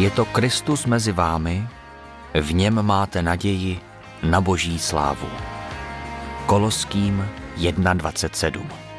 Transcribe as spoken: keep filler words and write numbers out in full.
Je to Kristus mezi vámi, v něm máte naději na boží slávu. Koloským jedna dvacet sedm.